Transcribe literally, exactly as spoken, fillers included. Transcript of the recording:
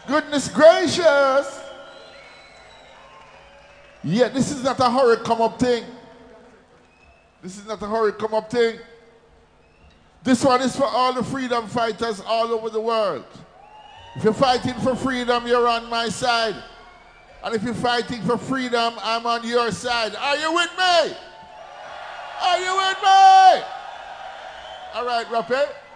Goodness gracious. Yeah, this is not a hurry come up thing. This is not a hurry come up thing. This one is for all the freedom fighters all over the world. If you're fighting for freedom, you're on my side. And if you're fighting for freedom, I'm on your side. Are you with me? Are you with me? All right, Rappe.